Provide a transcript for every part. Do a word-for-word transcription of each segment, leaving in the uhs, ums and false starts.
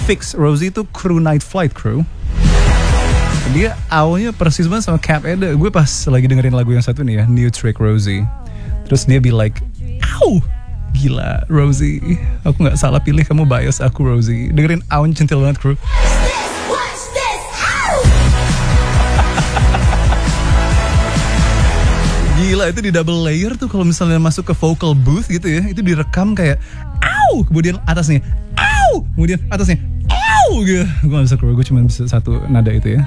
fix Rosie itu kru Night Flight crew. Dia awalnya persis banget sama Cap Eda. Gue pas lagi dengerin lagu yang satu nih ya, New Trick Rosie. Terus dia be like, "Ow, gila Rosie, aku nggak salah pilih kamu bias aku Rosie." Dengerin Aun centil banget crew. Gila, itu di double layer tuh kalau misalnya masuk ke vocal booth gitu ya, itu direkam kayak "Ow", kemudian atasnya "Ow", kemudian atasnya "Ow" gitu. Gue gak bisa crew, gue cuma bisa satu nada itu ya.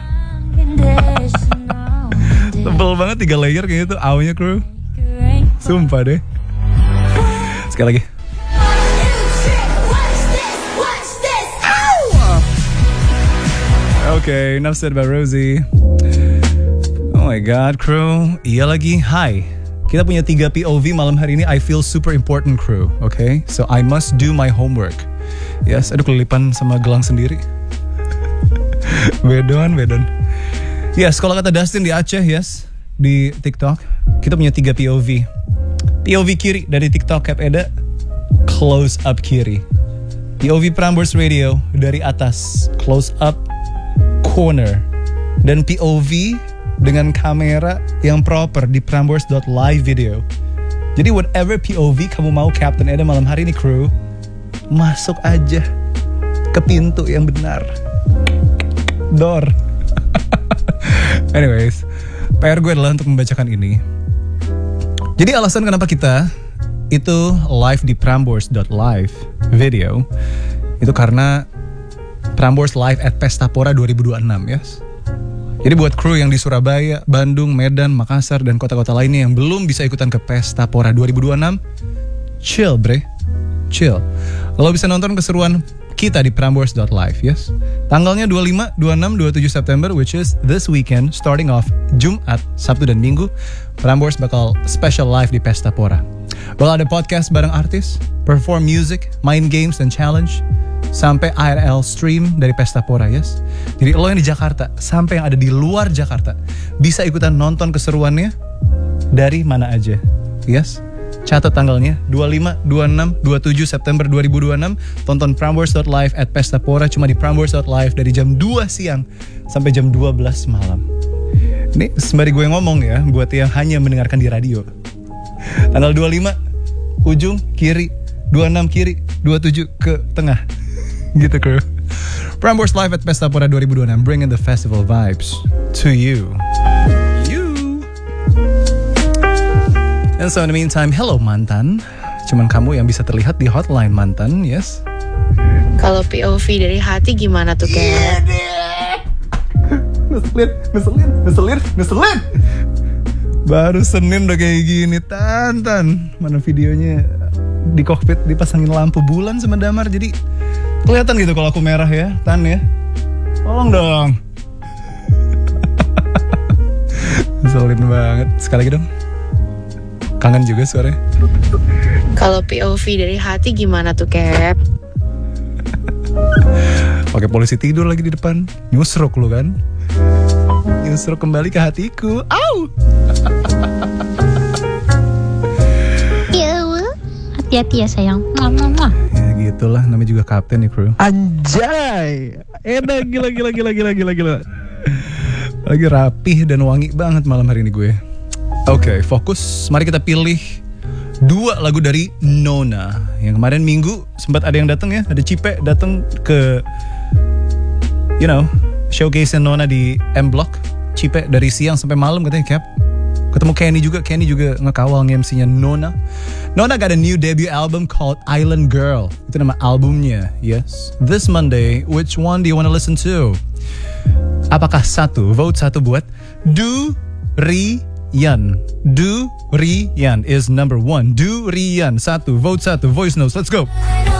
Tebel banget tiga layer kayak gitu Ow-nya crew. Sumpah deh. Sekali lagi. Oke, okay, enough said about Rosie. Oh my god, crew. Iya lagi, hi. Kita punya tiga P O V malam hari ini. I feel super important, crew. Oke, okay? So I must do my homework. Yes, aduh kelilipan sama gelang sendiri. Bedon, bedon. Yes, kalau kata Dustin di Aceh, yes, di TikTok, kita punya tiga P O V. P O V kiri dari TikTok Cap Eda, close up kiri. P O V Prambors Radio dari atas, close up corner. Dan P O V dengan kamera yang proper di prambors dot live video. Jadi whatever P O V kamu mau Captain Eda malam hari ini crew, masuk aja ke pintu yang benar. Door. Anyways, P R gue adalah untuk membacakan ini. Jadi alasan kenapa kita itu live di prambors dot live video itu karena Prambors live at Pestapora dua ribu dua puluh enam, yes. Jadi buat kru yang di Surabaya, Bandung, Medan, Makassar, dan kota-kota lainnya yang belum bisa ikutan ke Pestapora dua ribu dua puluh enam, chill bre, chill. Lo bisa nonton keseruan kita di prambors dot live, yes. Tanggalnya dua puluh lima, dua puluh enam, dua puluh tujuh September, which is this weekend, starting off Jumat, Sabtu, dan Minggu, Prambors bakal special live di Pestapora. Bakal ada podcast bareng artis, perform music, main games, dan challenge, sampai I R L stream dari Pestapora, yes. Jadi lo yang di Jakarta sampai yang ada di luar Jakarta bisa ikutan nonton keseruannya dari mana aja, yes. Catat tanggalnya dua puluh lima, dua puluh enam, dua puluh tujuh September dua ribu dua puluh enam. Tonton prambors dot live at Pestapora cuma di prambors dot live dari jam dua siang sampai jam dua belas malam. Ini sembari gue ngomong ya, buat yang hanya mendengarkan di radio. Tanggal dua puluh lima ujung kiri, dua puluh enam kiri, dua puluh tujuh ke tengah. Gitu crew. Prambors live at Pestapora dua ribu dua puluh enam, bringing the festival vibes to you. You. And so in the meantime, hello mantan. Cuman kamu yang bisa terlihat di hotline mantan, yes. Kalau P O V dari hati gimana tuh kayak? Ngeselin, ngeselin, ngeselin, ngeselin. Baru Senin udah kayak gini, Tan, Tan. Mana videonya di kokpit dipasangin lampu bulan sama damar, jadi kelihatan gitu kalau aku merah ya, Tan ya. Tolong dong. Ngeselin banget. Sekali lagi dong. Kangen juga suaranya. Kalau P O V dari hati gimana tuh, Cap? Pakai polisi tidur lagi di depan. Nyusruk lu kan. Nyusruk kembali ke hatiku. Au. Ya, hati-hati ya sayang. Mama. Ya gitulah, namanya juga kapten nih crew. Anjay. Eda gila gila gila gila gila gila. Lagi rapih dan wangi banget malam hari ini gue. Oke, okay, fokus. Mari kita pilih dua lagu dari Nona. Yang kemarin minggu sempat ada yang datang ya, ada Cipe datang ke, you know, showcase Nona di M Block. Cipe dari siang sampai malam katanya, Cap. Ketemu Kenny juga, Kenny juga ngekawal nge-M C-nya Nona. Nona got a new debut album called Island Girl. Itu nama albumnya, yes. This Monday, which one do you wanna listen to? Apakah satu, vote satu buat Durian. Durian is number one. Durian, satu, vote satu, voice notes, let's go.